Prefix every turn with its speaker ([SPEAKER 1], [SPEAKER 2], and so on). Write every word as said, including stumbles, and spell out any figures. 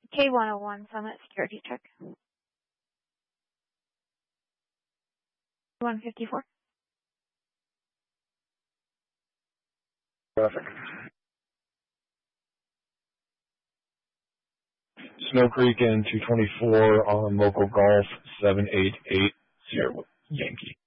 [SPEAKER 1] K one oh one Summit security check. one fifty-four.
[SPEAKER 2] Traffic. Snow Creek and two twenty-four on local golf seven eight eight Sierra Yankee.